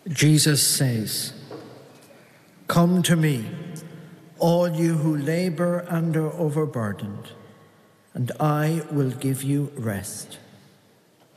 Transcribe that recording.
Jesus says, "Come to me, all you who labor and are overburdened, and I will give you rest.